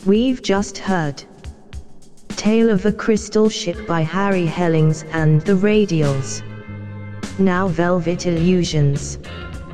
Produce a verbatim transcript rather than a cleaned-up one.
We've just heard Tale of a Crystal Ship by Harry Hellings and the Radials. Now Velvet Illusions.